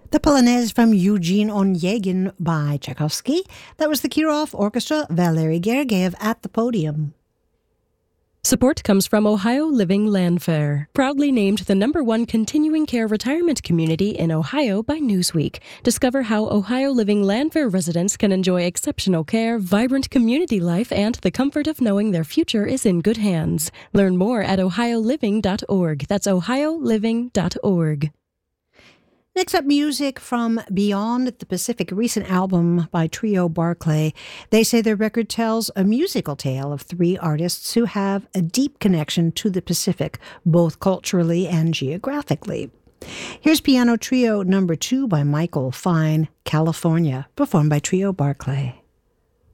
The Polonaise from Eugene Onegin by Tchaikovsky. That was the Kirov Orchestra, Valery Gergiev at the podium. Support comes from Ohio Living Landfair, proudly named the #1 continuing care retirement community in Ohio by Newsweek. Discover how Ohio Living Landfair residents can enjoy exceptional care, vibrant community life, and the comfort of knowing their future is in good hands. Learn more at ohioliving.org. That's ohioliving.org. Next up, music from Beyond the Pacific, a recent album by Trio Barclay. They say their record tells a musical tale of 3 artists who have a deep connection to the Pacific, both culturally and geographically. Here's Piano Trio No. 2 by Michael Fine, California, performed by Trio Barclay.